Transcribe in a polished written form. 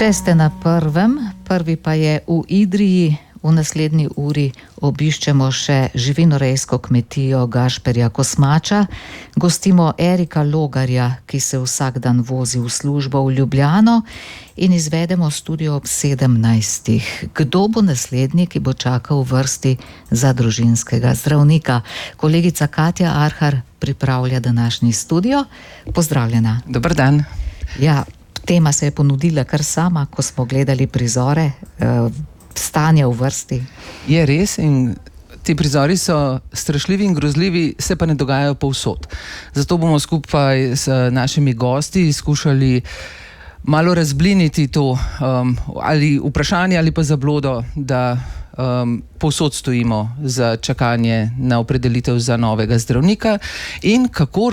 Še ste na prvi pa je v Idriji. V naslednji uri obiščemo še živinorejsko kmetijo Gašperja Kosmača. Gostimo Erika Logarja, ki se vsak dan vozi v službo v Ljubljano, in izvedemo studio ob 17. Kdo bo naslednji, ki bo čakal v vrsti za družinskega zdravnika? Kolegica Katja Arhar pripravlja današnji studio. Pozdravljena. Dober dan. Ja, tema se je ponudila kar sama, ko smo gledali prizore stanja v vrsti. Je res, in ti prizori so strašljivi in grozljivi, se pa ne dogajajo povsod. Zato bomo skupaj s našimi gosti skušali malo razbliniti to ali vprašanje ali pa zablodo, da povsod stojimo za čakanje na opredelitev za novega zdravnika in kako